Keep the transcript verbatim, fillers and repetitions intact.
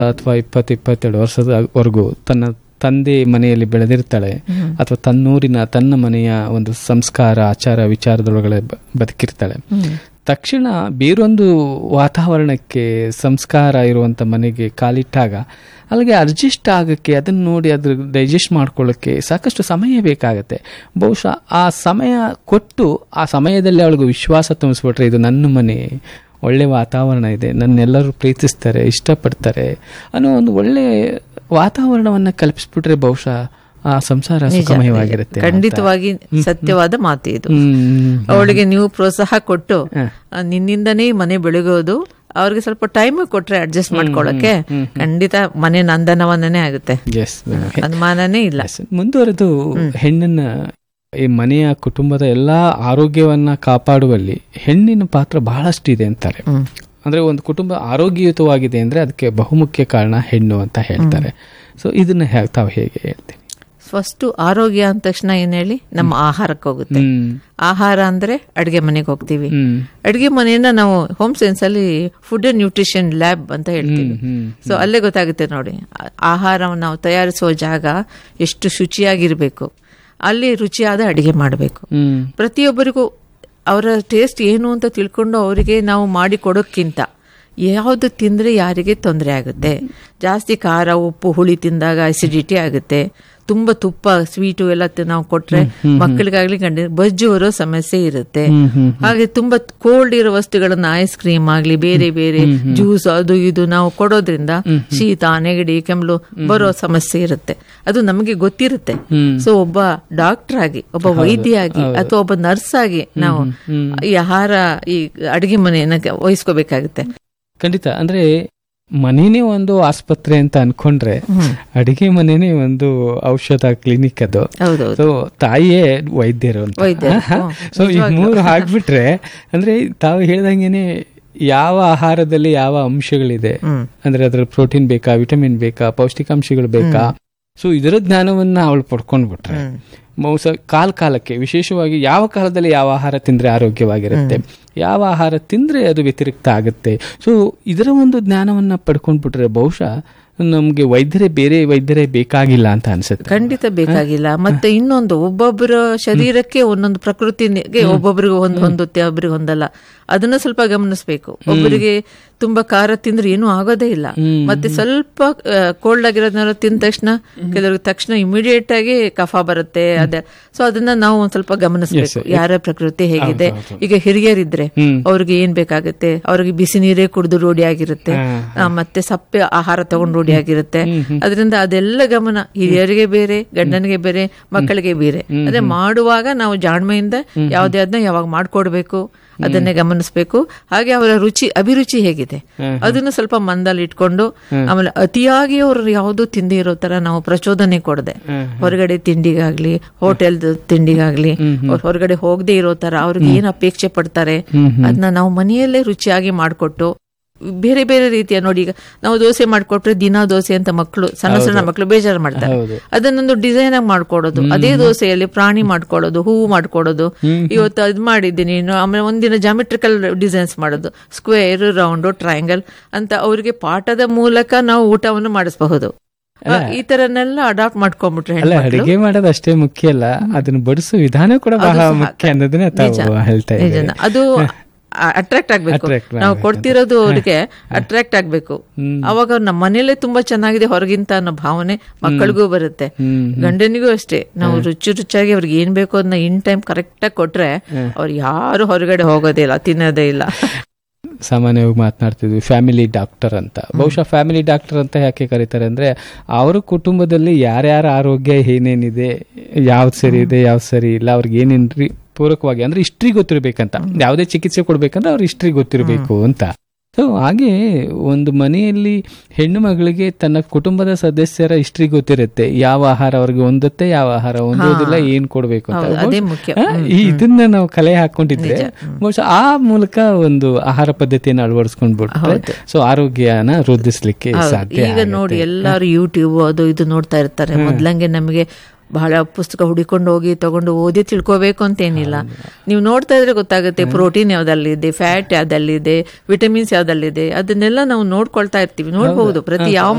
ಅಥವಾ ಇಪ್ಪತ್ತು ಇಪ್ಪತ್ತೆರಡು ವರ್ಷದವರೆಗೂ ತನ್ನ ತಂದೆ ಮನೆಯಲ್ಲಿ ಬೆಳೆದಿರ್ತಾಳೆ ಅಥವಾ ತನ್ನೂರಿನ ತನ್ನ ಮನೆಯ ಒಂದು ಸಂಸ್ಕಾರ ಆಚಾರ ವಿಚಾರದೊಳಗಡೆ ಬದುಕಿರ್ತಾಳೆ. ತಕ್ಷಣ ಬೇರೊಂದು ವಾತಾವರಣಕ್ಕೆ ಸಂಸ್ಕಾರ ಇರುವಂಥ ಮನೆಗೆ ಕಾಲಿಟ್ಟಾಗ ಅಲ್ಲಿಗೆ ಅಡ್ಜಸ್ಟ್ ಆಗೋಕ್ಕೆ, ಅದನ್ನು ನೋಡಿ ಅದ್ರ ಡೈಜೆಸ್ಟ್ ಮಾಡ್ಕೊಳ್ಳೋಕ್ಕೆ ಸಾಕಷ್ಟು ಸಮಯ ಬೇಕಾಗತ್ತೆ. ಬಹುಶಃ ಆ ಸಮಯ ಕೊಟ್ಟು ಆ ಸಮಯದಲ್ಲಿ ಅವಳಿಗೆ ವಿಶ್ವಾಸ ತುಂಬಿಸ್ಬಿಟ್ರೆ ಇದು ನನ್ನ ಮನೆ, ಒಳ್ಳೆ ವಾತಾವರಣ ಇದೆ, ನನ್ನೆಲ್ಲರೂ ಪ್ರೀತಿಸ್ತಾರೆ, ಇಷ್ಟಪಡ್ತಾರೆ ಅನ್ನೋ ಒಂದು ಒಳ್ಳೆ ವಾತಾವರಣವನ್ನು ಕಲ್ಪಿಸ್ಬಿಟ್ರೆ ಬಹುಶಃ ಆ ಸಂಸಾರ ಸುಖಮಯವಾಗಿರುತ್ತೆ. ಖಂಡಿತವಾಗಿ ಸತ್ಯವಾದ ಮಾತು ಇದು. ಅವಳಿಗೆ ನೀವು ಪ್ರೋತ್ಸಾಹ ಕೊಟ್ಟು ನಿನ್ನಿಂದನೇ ಮನೆ ಬೆಳಗೋದು, ಅವ್ರಿಗೆ ಸ್ವಲ್ಪ ಟೈಮ್ ಕೊಟ್ರೆ ಅಡ್ಜಸ್ಟ್ ಮಾಡ್ಕೊಳ್ಳಕ್ಕೆ ಖಂಡಿತ ಮನೆ ನಂದನವನೇ ಆಗುತ್ತೆ, ಅನುಮಾನನೇ ಇಲ್ಲ. ಮುಂದುವರೆದು ಹೆಣ್ಣನ್ನ ಈ ಮನೆಯ ಕುಟುಂಬದ ಎಲ್ಲಾ ಆರೋಗ್ಯವನ್ನ ಕಾಪಾಡುವಲ್ಲಿ ಹೆಣ್ಣಿನ ಪಾತ್ರ ಬಹಳಷ್ಟು ಇದೆ ಅಂತಾರೆ. ಅಂದ್ರೆ ಒಂದು ಕುಟುಂಬ ಆರೋಗ್ಯಯುತವಾಗಿದೆ ಅಂದ್ರೆ ಅದಕ್ಕೆ ಬಹುಮುಖ್ಯ ಕಾರಣ ಹೆಣ್ಣು ಅಂತ ಹೇಳ್ತಾರೆ. ಸೊ ಇದನ್ನ ತಾವು ಹೇಗೆ ಹೇಳ್ತೀವಿ? ಫಸ್ಟ್ ಆರೋಗ್ಯ ಅಂದ ತಕ್ಷಣ ಏನ್ ಹೇಳಿ ನಮ್ಮ ಆಹಾರಕ್ಕೆ ಹೋಗುತ್ತೆ. ಆಹಾರ ಅಂದ್ರೆ ಅಡ್ಗೆ ಮನೆಗೆ ಹೋಗ್ತೀವಿ. ಅಡ್ಗೆ ಮನೆಯನ್ನ ನಾವು ಹೋಮ್ ಸೈನ್ಸ್ ಅಲ್ಲಿ ಫುಡ್ ಅಂಡ್ ನ್ಯೂಟ್ರಿಷನ್ ಲ್ಯಾಬ್ ಅಂತ ಹೇಳ್ತೀವಿ. ಸೊ ಅಲ್ಲೇ ಗೊತ್ತಾಗುತ್ತೆ ನೋಡಿ, ಆಹಾರವನ್ನು ನಾವು ತಯಾರಿಸುವ ಜಾಗ ಎಷ್ಟು ಶುಚಿಯಾಗಿರ್ಬೇಕು, ಅಲ್ಲಿ ರುಚಿಯಾದ ಅಡಿಗೆ ಮಾಡಬೇಕು. ಪ್ರತಿಯೊಬ್ಬರಿಗೂ ಅವರ ಟೇಸ್ಟ್ ಏನು ಅಂತ ತಿಳ್ಕೊಂಡು ಅವರಿಗೆ ನಾವು ಮಾಡಿ ಕೊಡೋಕ್ಕಿಂತ ಯಾವುದು ತಿಂದ್ರೆ ಯಾರಿಗೆ ತೊಂದರೆ ಆಗುತ್ತೆ. ಜಾಸ್ತಿ ಖಾರ ಉಪ್ಪು ಹುಳಿ ತಿಂದಾಗ ಅಸಿಡಿಟಿ ಆಗುತ್ತೆ. ತುಂಬಾ ತುಪ್ಪ ಸ್ವೀಟು ಎಲ್ಲ ನಾವು ಕೊಟ್ರೆ ಮಕ್ಕಳಿಗಾಗ್ಲಿ ಗಂಡ ಬಜ್ಜು ಬರೋ ಸಮಸ್ಯೆ ಇರುತ್ತೆ. ಹಾಗೆ ತುಂಬಾ ಕೋಲ್ಡ್ ಇರೋ ವಸ್ತುಗಳನ್ನ ಐಸ್ ಕ್ರೀಮ್ ಆಗ್ಲಿ ಬೇರೆ ಬೇರೆ ಜ್ಯೂಸ್ ಅದು ಇದು ನಾವು ಕೊಡೋದ್ರಿಂದ ಶೀತ ನೆಗಡಿ ಕೆಮ್ಮಲು ಬರೋ ಸಮಸ್ಯೆ ಇರುತ್ತೆ. ಅದು ನಮಗೆ ಗೊತ್ತಿರುತ್ತೆ. ಸೊ ಒಬ್ಬ ಡಾಕ್ಟರ್ ಆಗಿ, ಒಬ್ಬ ವೈದ್ಯಾಗಿ ಅಥವಾ ಒಬ್ಬ ನರ್ಸ್ ಆಗಿ ನಾವು ಈ ಆಹಾರ ಈ ಅಡಿಗೆ ಮನೆಯನ್ನ ವಹಿಸ್ಕೋಬೇಕಾಗುತ್ತೆ. ಖಂಡಿತ. ಅಂದ್ರೆ ಮನೇನೆ ಒಂದು ಆಸ್ಪತ್ರೆ ಅಂತ ಅನ್ಕೊಂಡ್ರೆ ಅಡಿಗೆ ಮನೇನೆ ಒಂದು ಔಷಧ ಕ್ಲಿನಿಕ್. ಅದು ಸೊ ತಾಯಿಯೇ ವೈದ್ಯರು ಅಂತ. ಸೊ ಈ ಮೂರು ಹಾಕ್ಬಿಟ್ರೆ ಅಂದ್ರೆ ತಾವು ಹೇಳ್ದಂಗೆನೆ ಯಾವ ಆಹಾರದಲ್ಲಿ ಯಾವ ಅಂಶಗಳಿದೆ, ಅಂದ್ರೆ ಅದ್ರ ಪ್ರೋಟೀನ್ ಬೇಕಾ, ವಿಟಮಿನ್ ಬೇಕಾ, ಪೌಷ್ಟಿಕಾಂಶಗಳು ಬೇಕಾ, ಸೊ ಇದರ ಜ್ಞಾನವನ್ನ ಅವಳು ಪಡ್ಕೊಂಡ್ಬಿಟ್ರೆ ಮೌಸ ಕಾಲ ಕಾಲಕ್ಕೆ ವಿಶೇಷವಾಗಿ ಯಾವ ಕಾಲದಲ್ಲಿ ಯಾವ ಆಹಾರ ತಿಂದ್ರೆ ಆರೋಗ್ಯವಾಗಿರುತ್ತೆ, ಯಾವ ಆಹಾರ ತಿಂದ್ರೆ ಅದು ವ್ಯತಿರಿಕ್ತ ಆಗುತ್ತೆ, ಸೊ ಇದರ ಒಂದು ಜ್ಞಾನವನ್ನ ಪಡ್ಕೊಂಡ್ಬಿಟ್ರೆ ಬಹುಶಃ ನಮ್ಗೆ ವೈದ್ಯರೇ ಬೇರೆ ವೈದ್ಯರೇ ಬೇಕಾಗಿಲ್ಲ ಅಂತ ಅನ್ಸುತ್ತೆ. ಖಂಡಿತ ಬೇಕಾಗಿಲ್ಲ. ಮತ್ತೆ ಇನ್ನೊಂದು, ಒಬ್ಬೊಬ್ಬರ ಶರೀರಕ್ಕೆ ಒಂದೊಂದು ಪ್ರಕೃತಿಗೆ ಒಬ್ಬೊಬ್ಬರಿಗೆ ಒಂದು ಹೊಂದುತ್ತೆ, ಒಬ್ಬರಿಗೆ ಹೊಂದಲ್ಲ. ಅದನ್ನ ಸ್ವಲ್ಪ ಗಮನಿಸಬೇಕು. ಒಬ್ಬರಿಗೆ ತುಂಬಾ ಖಾರ ತಿಂದ್ರೆ ಏನೂ ಆಗೋದೇ ಇಲ್ಲ. ಮತ್ತೆ ಸ್ವಲ್ಪ ಕೋಲ್ಡ್ ಆಗಿರೋದನ್ನ ತಿಂದ ತಕ್ಷಣ ಕೆಲವ್ರಿಗೆ ತಕ್ಷಣ ಇಮಿಡಿಯೇಟ್ ಆಗಿ ಕಫ ಬರುತ್ತೆ. ಅದೇ ಸೊ ಅದನ್ನ ನಾವು ಒಂದ್ ಸ್ವಲ್ಪ ಗಮನಿಸಬೇಕು, ಯಾರ ಪ್ರಕೃತಿ ಹೇಗಿದೆ. ಈಗ ಹಿರಿಯರಿದ್ರೆ ಅವ್ರಿಗೆ ಏನ್ ಬೇಕಾಗುತ್ತೆ, ಅವ್ರಿಗೆ ಬಿಸಿ ನೀರೇ ಕುಡಿದು ರೂಢಿ ಆಗಿರುತ್ತೆ, ಮತ್ತೆ ಸಪ್ಪೆ ಆಹಾರ ತಗೊಂಡು ರೂಢಿ ಆಗಿರುತ್ತೆ. ಅದರಿಂದ ಅದೆಲ್ಲ ಗಮನ, ಹಿರಿಯರಿಗೆ ಬೇರೆ, ಗಂಡನಿಗೆ ಬೇರೆ, ಮಕ್ಕಳಿಗೆ ಬೇರೆ. ಅದೇ ಮಾಡುವಾಗ ನಾವು ಜಾಣ್ಮೆಯಿಂದ ಯಾವ್ದೇ ಅದನ್ನ ಯಾವಾಗ ಮಾಡ್ಕೊಡ್ಬೇಕು ಅದನ್ನೇ ಗಮನಿಸಬೇಕು. ಹಾಗೆ ಅವರ ರುಚಿ ಅಭಿರುಚಿ ಹೇಗಿದೆ ಅದನ್ನು ಸ್ವಲ್ಪ ಮಂದಲ್ಲಿ ಇಟ್ಕೊಂಡು, ಆಮೇಲೆ ಅತಿಯಾಗಿ ಅವರು ಯಾವುದು ತಿಂಡಿ ಇರೋ ತರ ನಾವು ಪ್ರಚೋದನೆ ಕೊಡದೆ, ಹೊರಗಡೆ ತಿಂಡಿಗಾಗ್ಲಿ ಹೋಟೆಲ್ ತಿಂಡಿಗಾಗ್ಲಿ ಹೊರಗಡೆ ಹೋಗದೆ ಇರೋ ತರ ಅವ್ರಿಗೆ ಏನ್ ಅಪೇಕ್ಷೆ ಪಡ್ತಾರೆ ಅದನ್ನ ನಾವು ಮನೆಯಲ್ಲೇ ರುಚಿಯಾಗಿ ಮಾಡಿಕೊಟ್ಟು, ಬೇರೆ ಬೇರೆ ರೀತಿಯ ನೋಡಿ, ಈಗ ನಾವು ದೋಸೆ ಮಾಡ್ಕೊಟ್ರೆ ದಿನಾ ದೋಸೆ ಅಂತ ಮಕ್ಕಳು, ಸಣ್ಣ ಸಣ್ಣ ಮಕ್ಕಳು ಬೇಜಾರು ಮಾಡ್ತಾರೆ. ಅದನ್ನೊಂದು ಡಿಸೈನ್ ಆಗಿ ಮಾಡ್ಕೊಡೋದು, ಅದೇ ದೋಸೆಯಲ್ಲಿ ಪ್ರಾಣಿ ಮಾಡ್ಕೊಡೋದು, ಹೂವು ಮಾಡ್ಕೊಡೋದು, ಇವತ್ತು ಅದ್ ಮಾಡಿದ್ದೀನಿ, ಆಮೇಲೆ ಒಂದಿನ ಜಾಮೆಟ್ರಿಕಲ್ ಡಿಸೈನ್ಸ್ ಮಾಡೋದು, ಸ್ಕ್ವೇರ್, ರೌಂಡ್, ಟ್ರಯಾಂಗಲ್ ಅಂತ ಅವರಿಗೆ ಪಾಠದ ಮೂಲಕ ನಾವು ಊಟವನ್ನು ಮಾಡಿಸಬಹುದು. ಈ ತರನೆಲ್ಲ ಅಡಾಪ್ಟ್ ಮಾಡ್ಕೊಂಡ್ಬಿಟ್ರೆ ಅಡಿಗೆ ಮಾಡೋದು ಅಷ್ಟೇ ಮುಖ್ಯ ಅಲ್ಲ, ಅದನ್ನ ಬಡಿಸೋ ವಿಧಾನ ಕೂಡ ಬಹಳ ಮುಖ್ಯ ಅನ್ನೋದನ್ನ ಹೇಳ್ತಾ ಇದ್ದೀನಿ. ಅದು ಅಟ್ರಾಕ್ಟ್ ಆಗ್ಬೇಕು, ನಾವು ಕೊಡ್ತಿರೋದು ಅವ್ರಿಗೆ ಅಟ್ರಾಕ್ಟ್ ಆಗ್ಬೇಕು. ಅವಾಗ ನಮ್ಮ ಮನೇಲೆ ತುಂಬಾ ಚೆನ್ನಾಗಿದೆ ಹೊರಗಿಂತ ಅನ್ನೋ ಭಾವನೆ ಮಕ್ಕಳಿಗೂ ಬರುತ್ತೆ, ಗಂಡನಿಗೂ ಅಷ್ಟೇ. ನಾವು ರುಚಿ ರುಚಿಯಾಗಿ ಅವ್ರಿಗೆ ಏನ್ ಬೇಕು ಅದನ್ನ ಇನ್ ಟೈಮ್ ಕರೆಕ್ಟ್ ಆಗಿ ಕೊಟ್ರೆ ಅವ್ರು ಯಾರು ಹೊರಗಡೆ ಹೋಗೋದೇ ಇಲ್ಲ, ತಿನ್ನೋದೇ ಇಲ್ಲ. ಸಾಮಾನ್ಯವಾಗಿ ಮಾತನಾಡ್ತಿದ್ವಿ ಫ್ಯಾಮಿಲಿ ಡಾಕ್ಟರ್ ಅಂತ. ಬಹುಶಃ ಫ್ಯಾಮಿಲಿ ಡಾಕ್ಟರ್ ಅಂತ ಯಾಕೆ ಕರೀತಾರೆ ಅಂದ್ರೆ ಅವ್ರ ಕುಟುಂಬದಲ್ಲಿ ಯಾರ್ಯಾರ ಆರೋಗ್ಯ ಏನೇನಿದೆ, ಯಾವ್ದು ಸರಿ ಇದೆ ಯಾವ್ದು ಸರಿ ಇಲ್ಲ, ಅವ್ರಿಗೆ ಏನೇನ್ರಿ ಪೂರಕವಾಗಿ ಅಂದ್ರೆ ಹಿಸ್ಟ್ರಿ ಗೊತ್ತಿರ್ಬೇಕಂತ, ಯಾವುದೇ ಚಿಕಿತ್ಸೆ ಕೊಡ್ಬೇಕಂದ್ರೆ ಅವ್ರ ಹಿಸ್ಟ್ರಿ ಗೊತ್ತಿರಬೇಕು ಅಂತ. ಸೊ ಹಾಗೆ ಒಂದು ಮನೆಯಲ್ಲಿ ಹೆಣ್ಣು ಮಗಳಿಗೆ ತನ್ನ ಕುಟುಂಬದ ಸದಸ್ಯರ ಹಿಸ್ಟ್ರಿ ಗೊತ್ತಿರುತ್ತೆ, ಯಾವ ಆಹಾರ ಅವ್ರಿಗೆ ಹೊಂದುತ್ತೆ, ಯಾವ ಆಹಾರ ಹೊಂದೋದಿಲ್ಲ, ಏನ್ ಕೊಡ್ಬೇಕು ಅಂತ. ಇದನ್ನ ನಾವು ಕಲೆ ಹಾಕೊಂಡಿದ್ರೆ ಬಹುಶಃ ಆ ಮೂಲಕ ಒಂದು ಆಹಾರ ಪದ್ಧತಿಯನ್ನು ಅಳವಡಿಸ್ಕೊಂಡ್ಬಿಟ್ಟು ಸೊ ಆರೋಗ್ಯನ ವೃದ್ಧಿಸ್ಲಿಕ್ಕೆ ಸಾಧ್ಯ. ಈಗ ನೋಡಿ ಎಲ್ಲಾರು ಯೂಟ್ಯೂಬ್ ಅದು ಇದು ನೋಡ್ತಾ ಇರ್ತಾರೆ. ಮೊದ್ಲಂಗೆ ನಮಗೆ ಬಹಳ ಪುಸ್ತಕ ಹುಡಿಕೊಂಡು ಹೋಗಿ ತಗೊಂಡು ಓದಿ ತಿಳ್ಕೋಬೇಕು ಅಂತೇನಿಲ್ಲ. ನೀವು ನೋಡ್ತಾ ಇದ್ರೆ ಗೊತ್ತಾಗುತ್ತೆ ಪ್ರೋಟೀನ್ ಯಾವ್ದಲ್ಲಿದೆ, ಫ್ಯಾಟ್ ಯಾವ್ದಲ್ಲಿದೆ, ವಿಟಮಿನ್ಸ್ ಯಾವ್ದಲ್ಲಿದೆ, ಅದನ್ನೆಲ್ಲ ನಾವು ನೋಡ್ಕೊಳ್ತಾ ಇರ್ತೀವಿ. ನೋಡ್ಬಹುದು ಪ್ರತಿ ಯಾವ